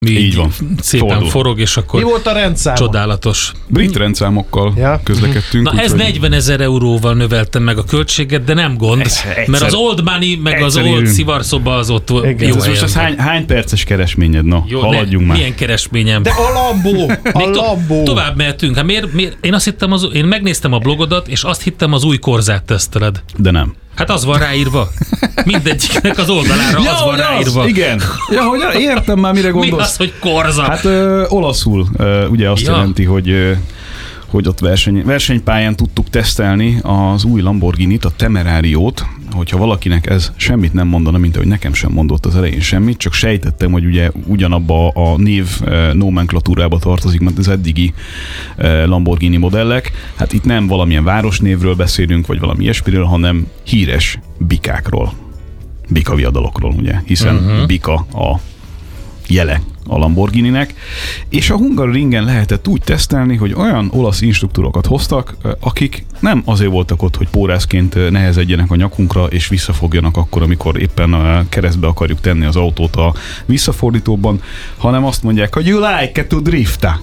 így van. Szépen forog, és akkor mi volt a rendszám? Csodálatos. Brit rendszámokkal közlekedtünk. Na ez 40 000 euróval növeltem meg a költséget, de nem gond, mert az old money, meg az old szivarszoba az ott jó helyen. Most az hány perces keresményed? Na, jó, haladjunk már. Milyen keresményem? De a Lambó! A Lambó! Tovább mehetünk. Hát miért? Én azt hittem, én megnéztem a blogodat, és azt hittem, az új Corzát teszteled. De nem. Hát az van ráírva. Mindegyiknek az oldalára az van ráírva. Igen. Ja, hogy értem már, mire gondolsz. Mi az, hogy Corza? Hát olaszul ugye azt jelenti, hogy ott versenypályán tudtuk tesztelni az új Lamborghinit, a Temerariót, hogyha valakinek ez semmit nem mondana, mint ahogy nekem sem mondott az elején semmit, csak sejtettem, hogy ugye ugyanabba a név nomenklatúrába tartozik, mint az eddigi Lamborghini modellek. Hát itt nem valamilyen városnévről beszélünk, vagy valami ilyesmiről, hanem híres bikákról, bikaviadalokról, ugye, hiszen bika a jele a Lamborghininek, és a Hungaroringen lehetett úgy tesztelni, hogy olyan olasz instruktorokat hoztak, akik nem azért voltak ott, hogy pórászként nehezedjenek a nyakunkra, és visszafogjanak akkor, amikor éppen keresztbe akarjuk tenni az autót a visszafordítóban, hanem azt mondják, hogy you like to drift.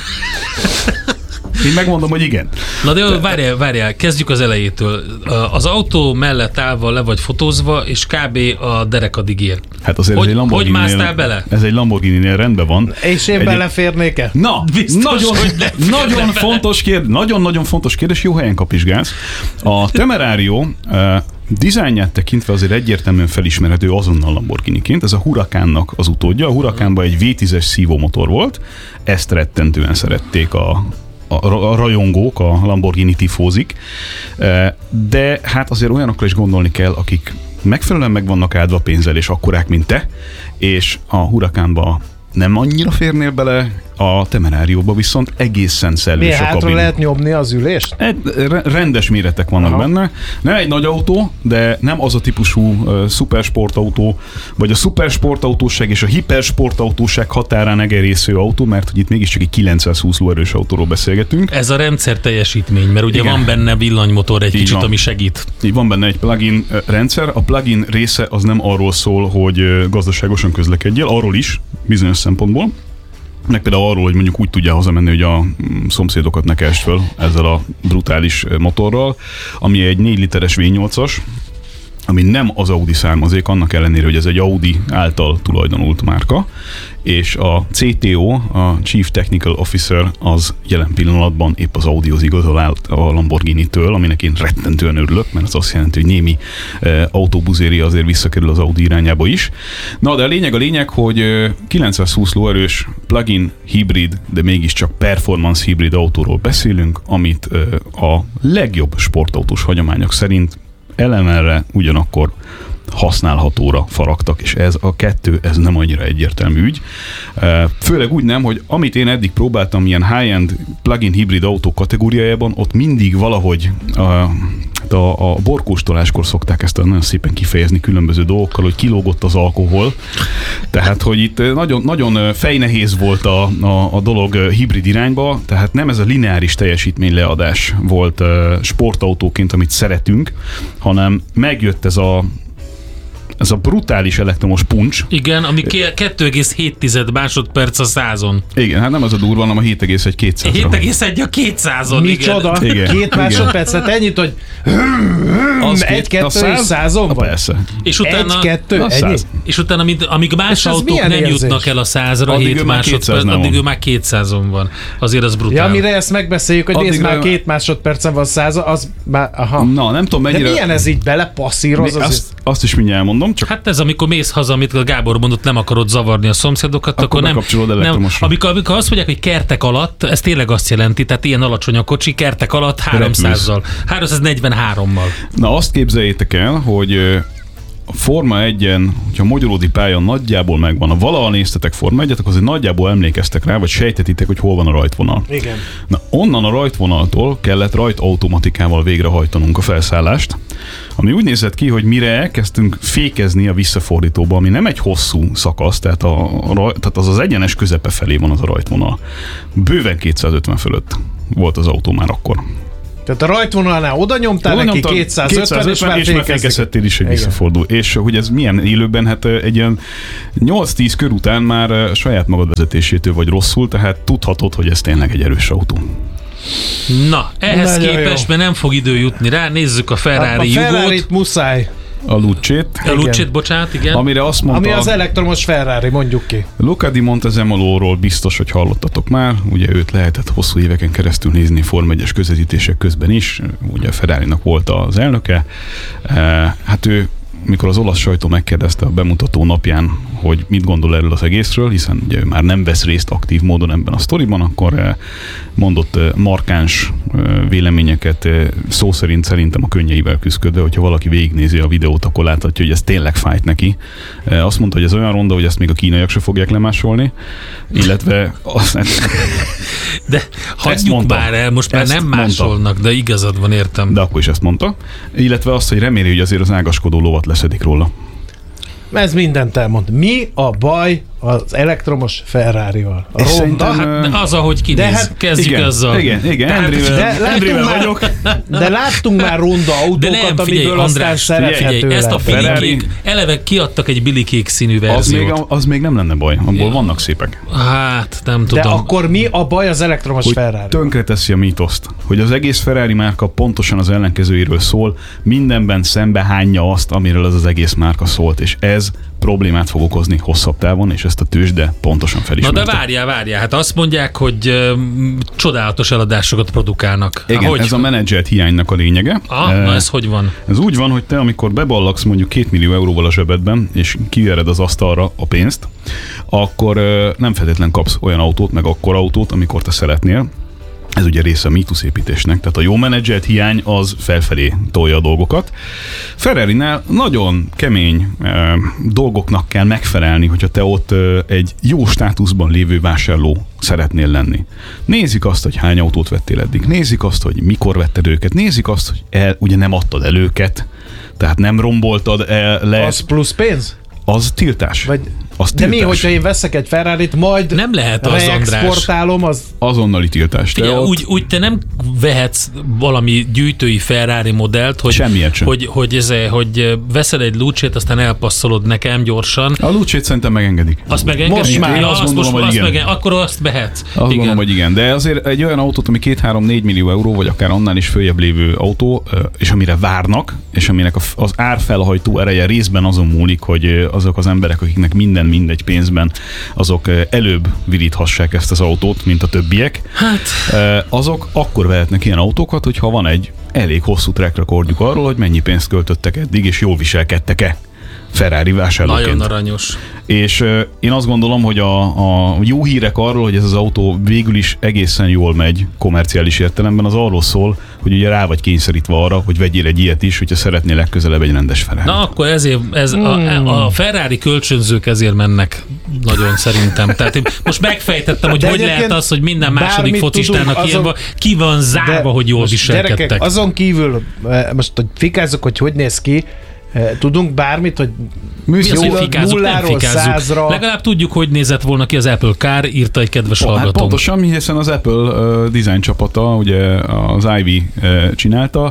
Én megmondom, hogy igen. Na de várjál, kezdjük az elejétől. Az autó mellett állva le vagy fotózva, és kb. A derekadig ér. Hát azért ez egy hogy másztál bele? Ez egy Lamborghini-nél rendben van. És én beleférnék-e? Na, nagyon-nagyon fontos kérdés, jó helyen kapizsgálsz. A Temerario dizájnját tekintve azért egyértelműen felismerhető azonnal Lamborghiniként. Ez a Huracannak az utódja. A Huracanban egy V10-es szívómotor volt. Ezt rettentően szerették a rajongók, a Lamborghini tifózik, de hát azért olyanokra is gondolni kell, akik megfelelően meg vannak áldva pénzzel, és akkorák, mint te, és a Huracanba nem annyira férnél bele, a Temerarióba viszont egészen szellős a kabin. Hátra lehet nyomni az ülést? Rendes méretek vannak benne. Nem egy nagy autó, de nem az a típusú szupersportautó, vagy a szupersportautóság és a hipersportautóság határán egerésző autó, mert hogy itt mégiscsak egy 920 lóerős autóról beszélgetünk. Ez a rendszer teljesítmény, mert ugye van benne villanymotor egy kicsit, ami segít. Így van benne egy plug-in rendszer. A plug-in része az nem arról szól, hogy gazdaságosan közlekedjél, arról is, bizonyos szempontból, meg például arról, hogy mondjuk úgy tudjál hazamenni, hogy a szomszédokat ne keltsd föl ezzel a brutális motorral, ami egy 4 literes V8-as, ami nem az Audi származék, annak ellenére, hogy ez egy Audi által tulajdonult márka, és a CTO, a Chief Technical Officer, az jelen pillanatban épp az Audihoz igazol a Lamborghini-től, aminek én rettentően örülök, mert az azt jelenti, hogy némi autóbuzéria azért visszakerül az Audi irányába is. Na, de a lényeg, hogy 920 lóerős plug-in hibrid, de mégiscsak performance hibrid autóról beszélünk, amit a legjobb sportautós hagyományok szerint elemelre ugyanakkor használhatóra faragtak, és ez a kettő, ez nem annyira egyértelmű ügy. Főleg úgy nem, hogy amit én eddig próbáltam ilyen high-end plug-in hibrid autó kategóriájában, ott mindig valahogy a borkóstoláskor szokták ezt nagyon szépen kifejezni különböző dolgokkal, hogy kilógott az alkohol. Tehát, hogy itt nagyon, nagyon fejnehéz volt a dolog hibrid irányba, tehát nem ez a lineáris teljesítményleadás volt sportautóként, amit szeretünk, hanem megjött ez a brutális elektromos puncs. Igen, ami 2,7 másodperc a 100-on. Igen, hát nem az a durva, hanem a 7,1-200-ra. 7,1 a 200-on, micsoda? Igen. 2 másodpercet ennyit, hogy 1-2 100-on van? Persze. És utána 1-2, ennyi? És utána, amíg más autók nem jutnak el a 100-ra 7 másodperc, addig ő már 200-on van. Azért az brutál. Ja, mire ezt megbeszéljük, hogy nézd már 2 másodpercen van 100, az már, aha. Na, nem tudom mennyire. De milyen ez így belepasszíroz? Azt is mindjárt elmondom. Csak hát ez, amikor mész haza, amit a Gábor mondott, nem akarod zavarni a szomszédokat, akkor nem. Amikor azt mondják, hogy kertek alatt, ez tényleg azt jelenti, tehát ilyen alacsony a kocsi, kertek alatt 300-zal, 343-mal. Na azt képzeljétek el, hogy a Forma 1-en, hogyha a magyaródi pálya nagyjából megvan, ha valahol néztetek Forma 1-et, akkor azért nagyjából emlékeztek rá, vagy sejtetitek, hogy hol van a rajtvonal. Igen. Na onnan a rajtvonaltól kellett rajtautomatikával végrehajtanunk a felszállást, ami úgy nézett ki, hogy mire elkezdtünk fékezni a visszafordítóba, ami nem egy hosszú szakasz, tehát az egyenes közepe felé van az a rajtvonal. Bőven 250 fölött volt az autó már akkor. Tehát a rajtvonalnál oda nyomtál neki 250 és már fékezhettél is, hogy visszafordul. És hogy ez milyen élőben, hát egy ilyen 8-10 kör után már saját magad vezetésétől vagy rosszul, tehát tudhatod, hogy ez tényleg egy erős autó. Na, ehhez képest, mert nem fog idő jutni rá, nézzük a Ferrari Jugót. A Ferrarit muszáj. A Lucét. A Lucét, bocsánat, igen. Amire azt mondta, ami az elektromos Ferrari, mondjuk ki. Luca di Montezemolóról biztos, hogy hallottatok már. Ugye őt lehetett hosszú éveken keresztül nézni Forma 1-es közvetítések közben is. Ugye a Ferrarinak volt az elnöke. Hát ő, mikor az olasz sajtó megkérdezte a bemutató napján, hogy mit gondol erről az egészről, hiszen ugye ő már nem vesz részt aktív módon ebben a sztoriban, akkor mondott markáns véleményeket, szó szerint szerintem a könnyeivel küzdködve, hogyha valaki végignézi a videót, akkor láthatja, hogy ez tényleg fájt neki. Azt mondta, hogy ez olyan ronda, hogy ezt még a kínaiak se fogják lemásolni, illetve de hagyjuk már el, most már nem másolnak, de igazad van, értem. De akkor is ezt mondta. Illetve azt, hogy reméli, hogy azért az ágaskodó lovat leszedik róla. Ez mindent elmond. Mi a baj az elektromos Ferrari-val? A ronda? Hát az, ahogy kinéz. Kezdjük azzal. Igen. Andrével vagyok. De láttunk már ronda autókat, amiből aztán szerethető ezt a Ferrari eleve kiadtak egy bilikék színű verziót. Az még nem lenne baj, abból vannak szépek. Hát, nem tudom. De akkor mi a baj az elektromos Ferrari? Tönkreteszi a mítoszt, hogy az egész Ferrari márka pontosan az ellenkezőjéről szól, mindenben szembehányja azt, amiről az egész márka szólt, és ez problémát fog okozni hosszabb távon, és ezt a tőzsde pontosan felismerte. Na de várjál, hát azt mondják, hogy csodálatos eladásokat produkálnak. Igen, ez a menedzselt hiánynak a lényege. Na ez hogy van? Ez úgy van, hogy te amikor beballagsz mondjuk 2 millió euróval a zsebedben, és kivered az asztalra a pénzt, akkor nem feltétlenül kapsz olyan autót, meg akkora autót, amikor te szeretnél. Ez ugye része a mítuszépítésnek, tehát a jó menedzselt hiány az felfelé tolja a dolgokat. Ferrarinál nagyon kemény dolgoknak kell megfelelni, hogyha te ott egy jó státuszban lévő vásárló szeretnél lenni. Nézik azt, hogy hány autót vettél eddig, nézik azt, hogy mikor vetted őket, nézik azt, hogy ugye nem adtad el őket, tehát nem romboltad le. Az plusz pénz? Az tiltás. Vagy de mi, hogyha én veszek egy Ferrarit, majd nem lehet az, reexportálom, az azonnali tiltás. Figyelj, úgy te nem vehetsz valami gyűjtői Ferrari modellt, hogy veszed egy Lucét, aztán elpasszolod nekem gyorsan. A Lucét szerintem megengedik. Azt megengedik? Most már azt gondolom, hogy igen. Akkor azt vehetsz. Azt gondolom, hogy igen. De azért egy olyan autót, ami 2-3-4 millió euró, vagy akár annál is följebb lévő autó, és amire várnak, és aminek az árfelhajtó ereje részben azon múlik, hogy azok az emberek, akiknek mindegy pénzben, azok előbb viríthassák ezt az autót, mint a többiek. Hát. Azok akkor vehetnek ilyen autókat, hogyha van egy elég hosszú track recordjuk arról, hogy mennyi pénzt költöttek eddig, és jól viselkedtek-e Ferrari vásárlóként. Nagyon aranyos. És én azt gondolom, hogy a jó hírek arról, hogy ez az autó végül is egészen jól megy komerciális értelemben, az arról szól, hogy ugye rá vagy kényszerítve arra, hogy vegyél egy ilyet is, hogyha szeretnél legközelebb egy rendes Ferrari. Na akkor a Ferrari kölcsönzők ezért mennek nagyon szerintem. Tehát én most megfejtettem, hogy lehet az, hogy minden második focistának ilyen ki van zárva, hogy jól viselkedtek. Gyerekek, azon kívül, most hogy fikázzuk, hogy néz ki, tudunk bármit, hogy nulláról 100-ra... Legalább tudjuk, hogy nézett volna ki az Apple Car, írta egy kedves hallgató. Hát pontosan, hiszen az Apple design csapata, ugye az Ivy csinálta.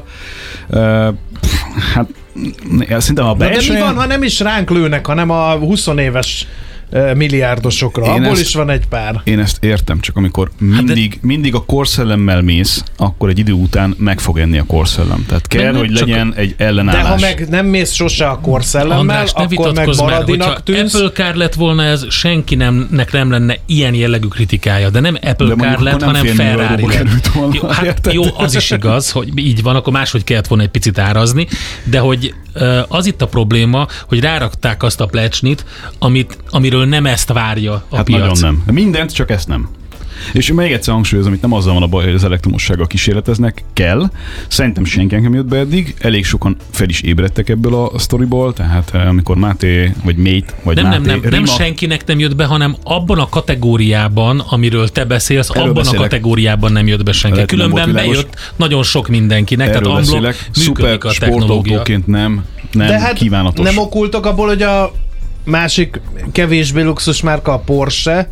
Hát szerintem a belső... De mi van, ha nem is ránk lőnek, hanem a 20 éves milliárdosokra. Abból is van egy pár. Én ezt értem, csak amikor mindig a korszellemmel mész, akkor egy idő után meg fog enni a korszellem. Tehát kell, hogy legyen egy ellenállás. De ha meg nem mész sose a korszellemmel, András, akkor meg maradinak tűnsz. Apple Car lett volna ez, senkinek nem lenne ilyen jellegű kritikája. De nem Apple Car lett, hanem Ferrari lett. Jó, az is igaz, hogy így van, akkor máshogy kellett volna egy picit árazni, de hogy az itt a probléma, hogy rárakták azt a plecsnit, amiről nem ezt várja a piac. Nagyon nem. Mindent, csak ezt nem. És még egyszer hangsúlyozom, itt nem azzal van a baj, hogy az elektromossággal kísérleteznek, kell. Szerintem senki nem jött be eddig, elég sokan fel is ébredtek ebből a sztoriból, tehát amikor Máté, vagy Mate, vagy nem senkinek nem jött be, hanem abban a kategóriában, amiről te beszélsz, erről abban beszélek. A kategóriában nem jött be senki. Lehet, különben bejött nagyon sok mindenkinek, erről tehát unblock működik a technológia. Nem de hát kívánatos. Nem okultok abból, hogy a másik kevésbé luxus márka, a Porsche,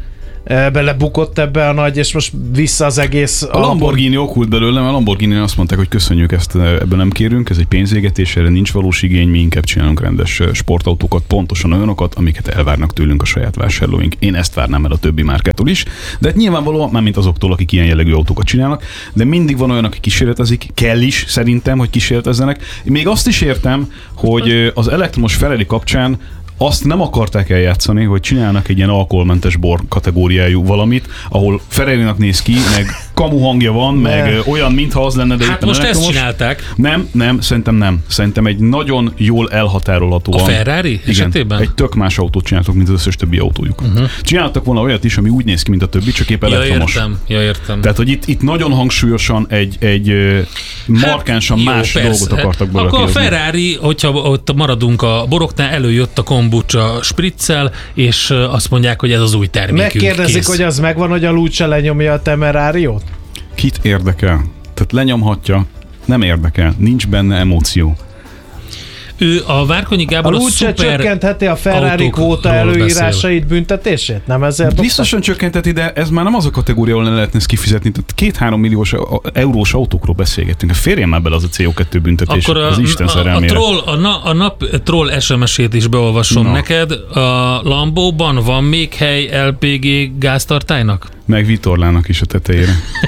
belebukott ebbe a nagy, és most vissza az egész. A Lamborghini okult belőle, mert a Lamborghini azt mondták, hogy köszönjük, ezt ebben nem kérünk, ez egy pénzégetés, erre nincs valós igény, mi inkább csinálunk rendes sportautókat, pontosan olyanokat, amiket elvárnak tőlünk a saját vásárlóink. Én ezt várnám el a többi márkától is, de hát nyilvánvalóan, mármint azoktól, akik ilyen jellegű autókat csinálnak, de mindig van olyan, aki kísérletezik, kell is szerintem, hogy kísérletezzenek. Még azt is értem, hogy az elektromos Ferrari kapcsán azt nem akarták eljátszani, hogy csinálnak egy ilyen alkoholmentes bor kategóriájú valamit, ahol Ferrari-nak néz ki, meg kamu hangja van, meg olyan, mintha az lenne, de hát most ezt csinálták. Nem, szerintem nem. Szerintem egy nagyon jól elhatárolhatóan. A Ferrari esetében? Egy tök más autót csináltak, mint az összes többi autójuk. Csináltak volna olyat is, ami úgy néz ki, mint a többi, csak épp elektromos. Értem. Tehát, hogy itt nagyon hangsúlyosan egy markánsan más dolgot akartak belőle. Akkor a Ferrari, hogyha ott maradunk a boroknál, előjött a kombucha spriccel, és azt mondják, hogy ez az új termékünk. Megkérdezik, kész. hogy az megvan, hogy a Lucia lenyomja a Temerario-t? Kit érdekel? Tehát lenyomhatja, nem érdekel, nincs benne emóció. Ő a Várkonyi Gábor a Lucia csökkentheti a Ferrari kvóta előírásait, büntetését? Nem ezért? Biztosan csökkenteti, de ez már nem az a kategória, ahol ne lehetne ezt kifizetni. Tehát 2-3 milliós eurós autókról beszélgetünk. Férjen már bele az a CO2 büntetés. Akkor az Isten szerelmére. A nap troll SMS-ét is beolvasom neked. A Lambóban van még hely LPG gáztartálynak? Meg vitorlának is a tetejére.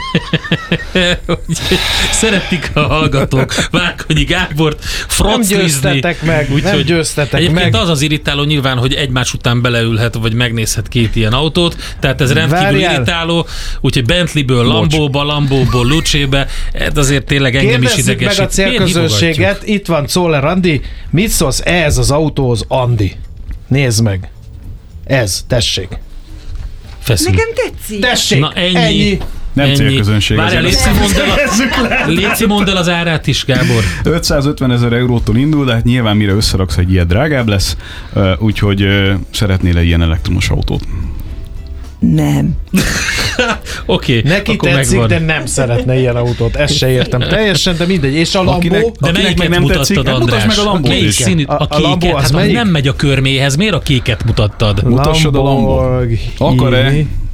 Szeretik a hallgatók Várkonyi Gábort froclizni. Nem győztetek egyébként meg. az az irritáló nyilván, hogy egymás után beleülhet, vagy megnézhet két ilyen autót, tehát ez rendkívül irritáló, úgyhogy Bentleyből Lambóba, Lambóból Lucsébe, ez azért tényleg engem is idegesít. Kérdezzük meg a célközönséget, itt van Czoller Andi, mit szólsz ehhez az autóhoz, Andi? Nézd meg. Ez, tessék. Feszünk. Nekem tetszik. Tessék, Na, ennyi. Nem célközönség. Várjál, Léci, mondd el az árát is, Gábor. 550 000 eurótól indul, de hát nyilván mire összeraksz, egy ilyet drágább lesz, úgyhogy szeretnél ilyen elektromos autót? Nem. Oké, neki tetszik, de nem szeretne ilyen autót. Ezt se értem teljesen, de mindegy. És a Lambó? De melyiket nem mutattad, András? Mutasd meg a Lambót is. Színű? A kéket. Hát ha nem megy a körméhez, miért a kéket mutattad? Mutassad a Lambót. Akar-e?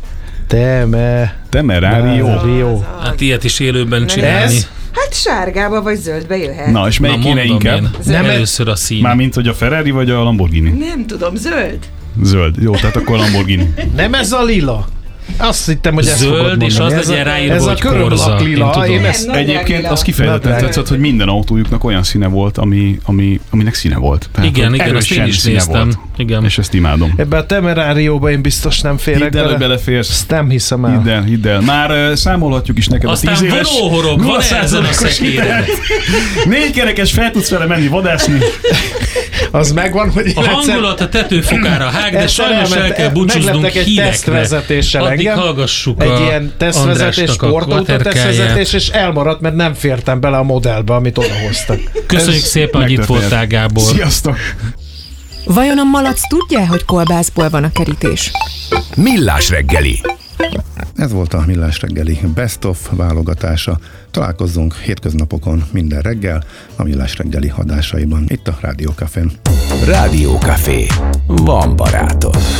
Temerario. Hát ilyet is élőben csinálni. Hát sárgába vagy zöldbe jöhet. Na, és melyik kéne inkább? Nem először a szín. Mármint, hogy a Ferrari vagy a Lamborghini? Nem tudom, zöld. Zöld. Jó, tehát akkor a Lamborghini. Nem ez a lila? Azt hittem, hogy ezt fogod mondani. És az legyen ráírva, ez a körömlak lila. Egyébként az kifejezetten tetszett, hogy minden autójuknak olyan színe volt, aminek színe volt. Tehát, igen, azt én is néztem. Igen. És ezt imádom. Ebben a Temerario-ba én biztos nem férek bele. Hidd el, beleférsz. Ezt nem hiszem el. Hidd el. Már számolhatjuk is neked aztán a 10 éves... Aztán vonóhorog, van ezen a szekéren. 4 kerekes, fel tudsz vele menni vadászni. Az megvan, hogy... A hangulat a tetőfokára hág, de sajnos el kell búcsúznunk hírekre. Addig hallgassuk egy ilyen tesztvezetés, sportautó tesztvezetés, és elmaradt, mert nem fértem bele a modellbe, amit odahoztak. Köszönjük szépen, hogy itt voltál, Gábor. Sziasztok! Vajon a malac tudja, hogy kolbászból van a kerítés? Millás reggeli. Ez volt a Millás reggeli Best of válogatása. Találkozzunk hétköznapokon minden reggel a Millás reggeli adásaiban, itt a Rádió Cafén. Rádió Café. Van barátod.